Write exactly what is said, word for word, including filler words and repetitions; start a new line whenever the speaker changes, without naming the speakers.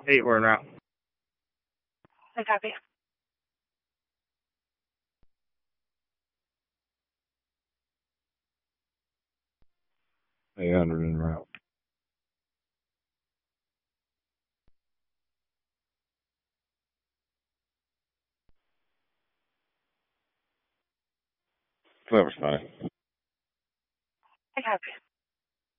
Hey, we're en route.
I copy.
eight hundred en route. That was funny.
I copy.